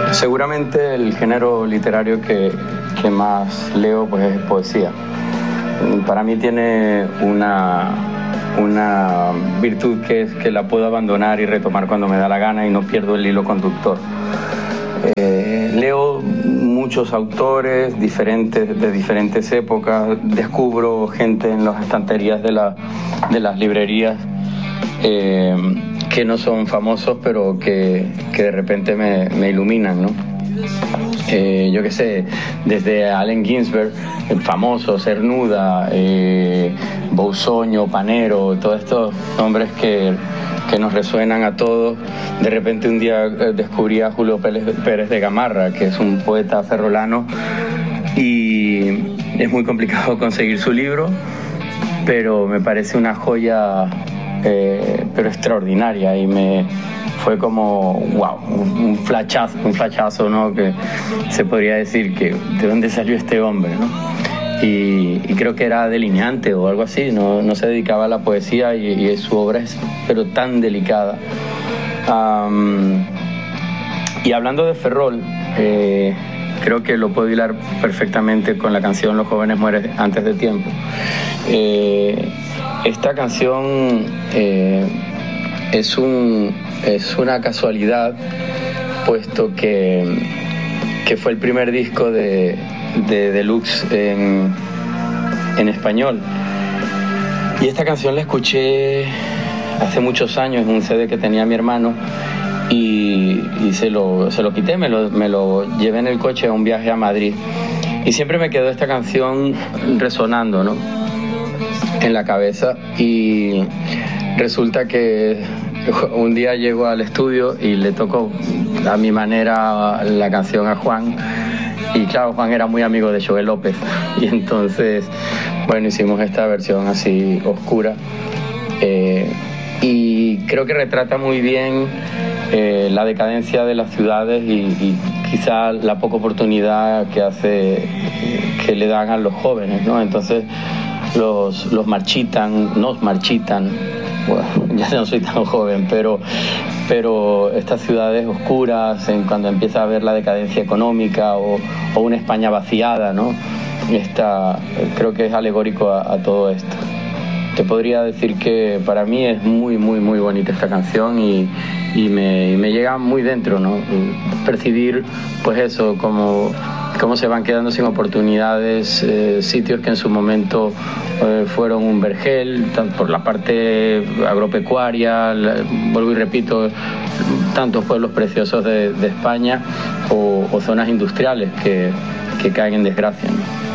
Seguramente el género literario que más leo pues es poesía. Para mí tiene una virtud que es que la puedo abandonar y retomar cuando me da la gana y no pierdo el hilo conductor. Leo muchos autores de diferentes épocas, descubro gente en las estanterías de las librerías que no son famosos pero que de repente me iluminan, ¿no? Yo qué sé, desde Allen Ginsberg, el famoso, Cernuda, Bausoño, Panero, todos estos nombres que nos resuenan a todos. De repente un día descubrí a Julio Pérez de Gamarra, que es un poeta ferrolano, y es muy complicado conseguir su libro, pero me parece una joya, pero extraordinaria, y fue como wow, un flachazo, ¿no? Que se podría decir que de dónde salió este hombre, ¿no? Y creo que era delineante o algo así, no se dedicaba a la poesía y su obra es pero tan delicada. Y hablando de Ferrol, creo que lo puedo hilar perfectamente con la canción Los jóvenes mueren antes de tiempo. Esta canción es una casualidad, puesto que fue el primer disco de Deluxe en español. Y esta canción la escuché hace muchos años en un CD que tenía mi hermano y se lo quité, me lo llevé en el coche a un viaje a Madrid. Y siempre me quedó esta canción resonando, ¿no?, en la cabeza. Y resulta que un día llego al estudio y le toco a mi manera la canción a Juan. Y claro, Juan era muy amigo de Joel López. Y entonces, bueno, hicimos esta versión así oscura. Y creo que retrata muy bien la decadencia de las ciudades y quizá la poca oportunidad que le dan a los jóvenes, ¿no? Entonces nos marchitan. Bueno, ya no soy tan joven, pero estas ciudades oscuras, cuando empieza a haber la decadencia económica o una España vaciada, ¿no? Creo que es alegórico a todo esto. Te podría decir que para mí es muy, muy, muy bonita esta canción y me llega muy dentro, ¿no? Percibir, pues eso, cómo se van quedando sin oportunidades sitios que en su momento fueron un vergel, tanto por la parte agropecuaria, vuelvo y repito, tantos pueblos preciosos de España o zonas industriales que caen en desgracia, ¿no?